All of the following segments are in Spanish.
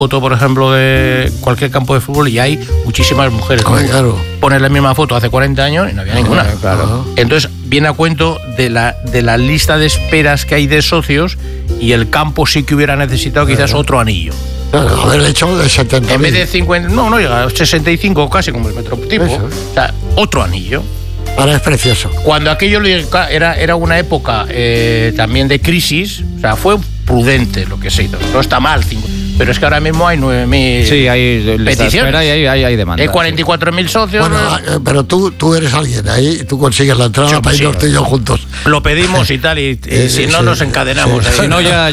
foto, por ejemplo, de cualquier campo de fútbol y hay muchísimas mujeres. Claro. Pones la misma foto hace 40 años y no había ninguna. Claro. Entonces viene a cuento de la lista de esperas que hay de socios y el campo sí que hubiera necesitado quizás otro anillo. Claro, haber hecho de 70. En vez de 50, no llega a 65 casi como el Metrotipo. O sea, otro anillo. Ahora es precioso. Cuando aquello era una época también de crisis, o sea, fue prudente lo que se hizo. No está mal, pero es que ahora mismo hay 9.000 sí, hay peticiones. Y hay demanda. Hay 44.000 socios. Bueno, pero tú eres alguien ahí, tú consigues la entrada para irnos tú y yo juntos. Lo pedimos y tal, y si no nos encadenamos. Si no, ya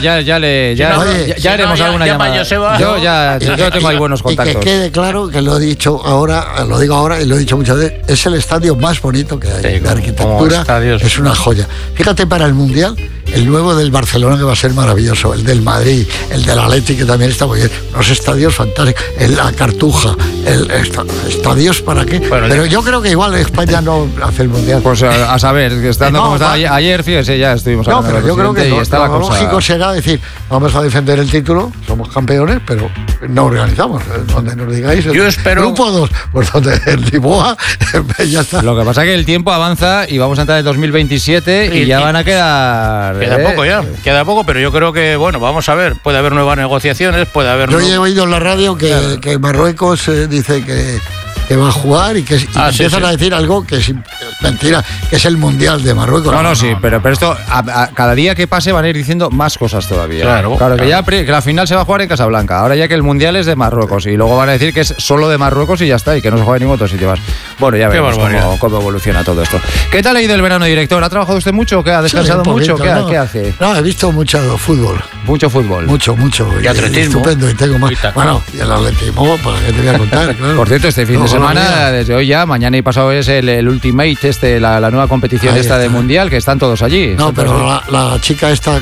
haremos alguna llamada. Yo tengo ahí buenos contactos. Y que quede claro que lo digo ahora y lo he dicho muchas veces, es el estadio más bonito que hay. La arquitectura es una joya. Fíjate, para el Mundial, el nuevo del Barcelona, que va a ser maravilloso, el del Madrid, el del Atleti, que también está muy bien, unos estadios fantásticos, la Cartuja, estadios para qué. Bueno, pero yo creo que igual España no hace el Mundial. Pues a saber, estando como estaba ayer, fíjese, ya estuvimos hablando. No, pero yo creo que lo lógico será decir, vamos a defender el título, somos campeones, pero no organizamos. Donde nos digáis, yo espero... Grupo 2, pues donde en Lisboa, ya está. Lo que pasa es que el tiempo avanza y vamos a entrar en 2027 y ya van a quedar... Queda poco, pero yo creo que, bueno, vamos a ver, puede haber nuevas negociaciones, puede haber... Yo he oído en la radio que Marruecos dice que va a jugar y que empiezan a decir algo que es mentira, que es el Mundial de Marruecos. No, sí, pero esto, cada día que pase van a ir diciendo más cosas todavía. Claro, que la final se va a jugar en Casablanca, ahora ya que el Mundial es de Marruecos y luego van a decir que es solo de Marruecos y ya está, y que no se juega en ningún otro sitio más. Bueno, ya veremos cómo evoluciona todo esto. ¿Qué tal ha ido el verano, director? ¿Ha trabajado usted mucho? ¿Ha descansado mucho? ¿Qué hace? No, he visto mucho fútbol. Mucho fútbol. Mucho. Y atletismo. Estupendo, y tengo más. Bueno, y el atletismo, ¿para qué te voy a contar? Claro. Por cierto, este fin de semana, desde hoy ya, mañana y pasado es el Ultimate, la nueva competición de Mundial, que están todos allí. No, pero la chica esta,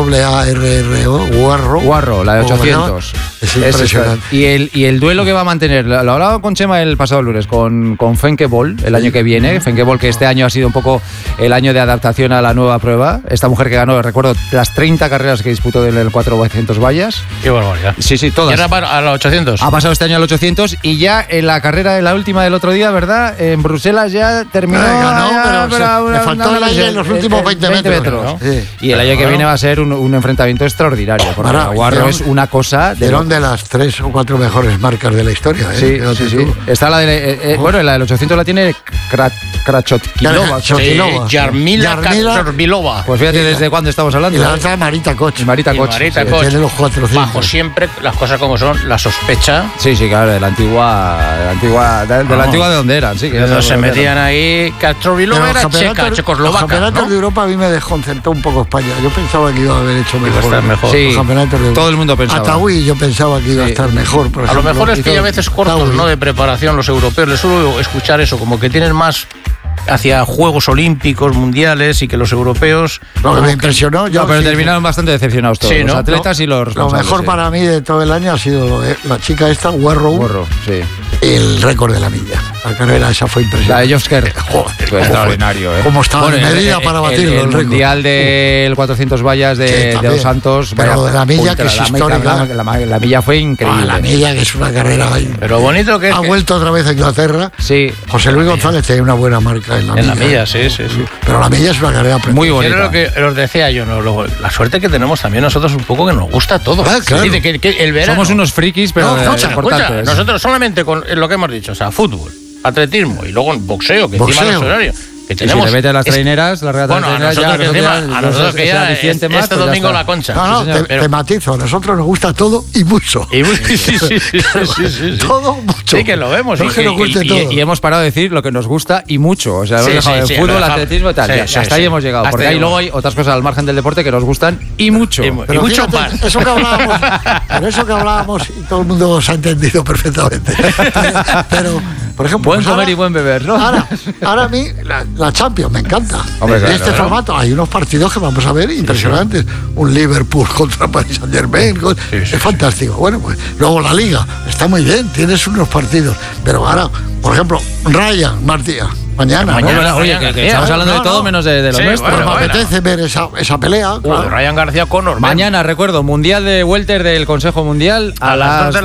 Guarro, la de 800. Es impresionante. Y el duelo que va a mantener, lo hablaba con Chema el pasado lunes, con Fenke Bol, el año que viene. Fenke Bol, que este año ha sido un poco el año de adaptación a la nueva prueba. Esta mujer que ganó, recuerdo, las 30 carreras que disputó del 400 vallas. Qué barbaridad. Sí, todas. ¿Y ahora a los 800? Ha pasado este año al 800 y ya en la carrera de la última del otro día, ¿verdad? En Bruselas ya terminó. Ganó, le faltó el aire en los últimos 20 metros. ¿No? Sí. Y el año que viene va a ser un enfrentamiento extraordinario. Porque Guarro es una cosa... de las 3 o 4 mejores marcas de la historia. Sí. Está la de... la del 800 la tiene Krachotkilova. Jarmila Krachotkilova. Pues fíjate desde cuándo estamos hablando. Y la otra Marita Koch. Tiene los 400. Bajo siempre las cosas como son, la sospecha. Sí, claro, de la antigua de donde eran. Sí, que se metían ahí. Krachotkilova era checoslovaca. Los campeonatos de Europa a mí me desconcertó un poco España. Yo pensaba que iba a haber hecho mejor. Sí, todo el mundo pensaba. Hasta Wii yo pensaba que iba a estar mejor. Por ejemplo, a lo mejor es que hay a veces cortos, ¿no?, de preparación los europeos. Les suelo escuchar eso, como que tienen más hacia Juegos Olímpicos, Mundiales, y que los europeos... Lo que me impresionó... pero terminaron bastante decepcionados todos, los atletas y los responsables. Lo mejor para mí de todo el año ha sido la chica esta, Guarro, sí. El récord de la milla. La carrera esa fue impresionante. La de Josker. Fue extraordinario, Cómo estaba medida para batirlo. El mundial del 400 vallas de Dos Santos. Pero de la milla, que es histórica. La milla fue increíble. La milla, que es una carrera... Pero bonito que... Ha vuelto otra vez a Inglaterra. Sí. José Luis González tiene una buena marca en la milla. Sí. Pero la milla es una carrera muy bonita. Yo lo que os decía yo, ¿no? La suerte que tenemos también nosotros un poco, que nos gusta todo. Claro. Que el verano... Somos unos frikis, pero escucha, nosotros solamente con lo que hemos dicho, o sea, fútbol, atletismo y luego boxeo, que encima es horario. Que tenemos, si le mete a las traineras, la regata de traineras, a nosotros que ya este domingo la Concha. No, te matizo, a nosotros nos gusta todo y mucho. Sí. Todo mucho. Sí, que lo vemos. No, que nos guste todo. Y hemos parado de decir lo que nos gusta y mucho. O sea, hemos dejado el fútbol, atletismo y tal. Hasta ahí hemos llegado. Porque ahí luego hay otras cosas al margen del deporte que nos gustan y mucho. Y mucho más. Eso que hablábamos, y todo el mundo os ha entendido perfectamente. Pero, por ejemplo... Buen comer y buen beber, ¿no? Ahora a mí... La Champions me encanta. Hombre, en este formato hay unos partidos que vamos a ver impresionantes. Un Liverpool contra Paris Saint-Germain. Es fantástico. Bueno, pues luego la Liga está muy bien, tienes unos partidos. Pero ahora, por ejemplo, Ryan Martínez, Mañana, ¿no? Oye, que estamos hablando de todo menos de lo nuestro. Bueno, me apetece ver esa pelea. Ryan García Conor. Mañana, recuerdo, Mundial de Welter del Consejo Mundial a las